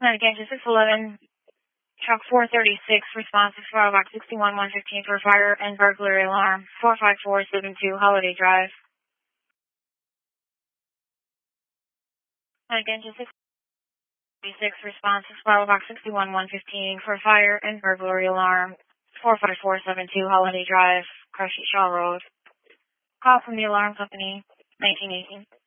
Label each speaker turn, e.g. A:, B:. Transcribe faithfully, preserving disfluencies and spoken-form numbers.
A: Medication six eleven, truck four thirty-six, responsive for box sixty-one one fifteen for fire and burglary alarm, four five four seven two Holiday Drive. Medication six thirty-six, responsive for box sixty-one one fifteen for fire and burglary alarm, four five four seven two Holiday Drive, Crush Shaw Road. Call from the alarm company, nineteen eighteen.